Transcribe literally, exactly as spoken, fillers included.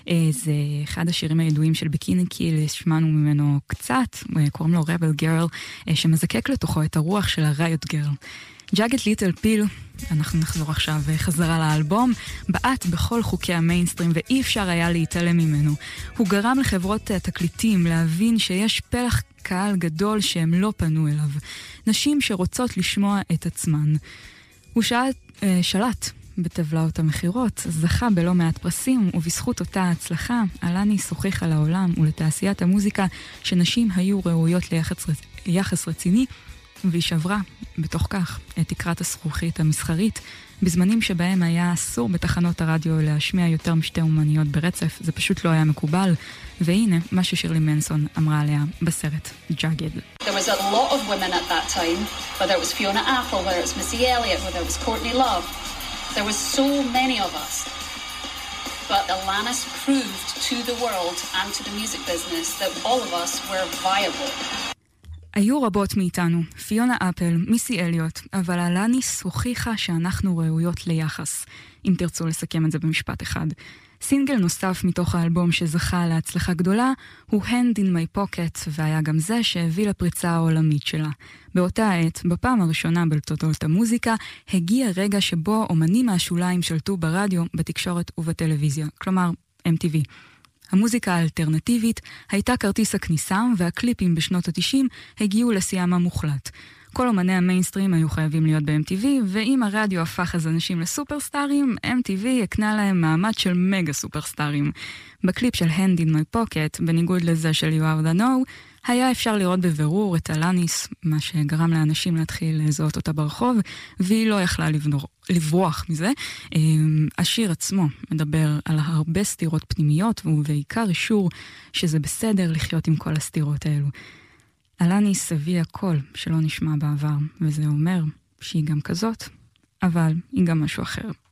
זה אחד השירים הידועים של ביקיני קיל, שמענו ממנו קצת, קוראים לו רבל גרל, שמזקק לתוכו את הרוח של הריוט גרל. ג'אגד ליטל פיל, אנחנו נחזור עכשיו חזרה לאלבום, בעט בכל חוקי המיינסטרים ואי אפשר היה להתעלם ממנו. הוא גרם לחברות תקליטים להבין שיש פלח קהל גדול שהם לא פנו אליו. נשים שרוצות לשמוע את עצמן. הוא שלט, שלט בטבלאות המחירות, זכה בלא מעט פרסים, ובזכות אותה הצלחה, אלניס הוכיחה לעולם ולתעשיית המוזיקה שנשים היו ראויות ליחס, ליחס רציני, והיא שברה בתוך כך את תקרת הזכוכית המסחרית, בזמנים שבהם היה אסור בתחנות הרדיו להשמיע יותר משתי אומניות ברצף, זה פשוט לא היה מקובל, והנה מה ששירלי מנסון אמרה עליה בסרט ג'אגד. There was a lot of women at that time, whether it was Fiona Apple, whether it was Missy Elliott, whether it was Courtney Love. There was so many of us. But Alanis proved to the world and to the music business that all of us were viable. היו רבות מאיתנו, פיונה אפל, מיסי אליוט, אבל אלניס הוכיחה שאנחנו ראויות ליחס, אם תרצו לסכם את זה במשפט אחד. סינגל נוסף מתוך האלבום שזכה להצלחה גדולה הוא Hand in My Pocket, והיה גם זה שהביא לפריצה העולמית שלה. באותה עת, בפעם הראשונה בתולדות המוזיקה, הגיע רגע שבו אומנים מהשוליים שלטו ברדיו, בתקשורת ובטלוויזיה, כלומר אם טי וי. המוזיקה האלטרנטיבית הייתה כרטיס הכניסה, והקליפים בשנות ה-תשעים הגיעו לסיים המוחלט. כל אומני המיינסטרים היו חייבים להיות ב-אם טי וי, ואם הרדיו הפך אז אנשים לסופרסטארים, אם טי וי יקנה להם מעמד של מגה סופרסטארים. בקליפ של Hand in My Pocket, בניגוד לזה של You Are The Know, היה אפשר לראות בבירור את אלניס, מה שגרם לאנשים להתחיל לזהות אותה ברחוב, והיא לא יכלה לברוח, לברוח מזה. השיר עצמו מדבר על הרבה סתירות פנימיות, ובעיקר אישור שזה בסדר לחיות עם כל הסתירות האלו. אלניס הביאה קול שלא נשמע בעבר, וזה אומר שהיא גם כזאת, אבל היא גם משהו אחר.